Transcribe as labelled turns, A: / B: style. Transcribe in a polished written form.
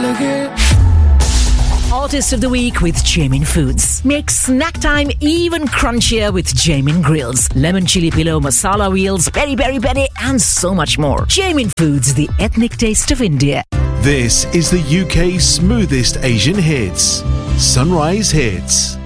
A: Artist of the Week with Jamin Foods. Make snack time even crunchier with Jamin Grills. Lemon chili pillow, masala wheels, peri peri peri, and so much more. Jamin Foods, the ethnic taste of India.
B: This is the UK's smoothest Asian hits. Sunrise Hits.